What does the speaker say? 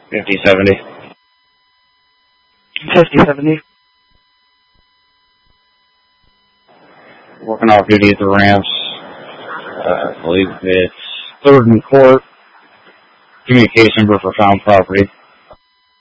5070. 5070. Working off duty at the ramps. I believe it's 3rd and Court. Communication number for found property.